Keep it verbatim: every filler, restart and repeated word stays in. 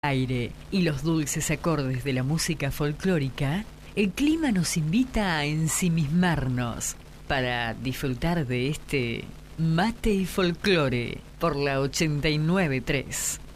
aire y los dulces acordes de la música folclórica, el clima nos invita a ensimismarnos para disfrutar de este mate y folclore por la ochenta y nueve punto tres.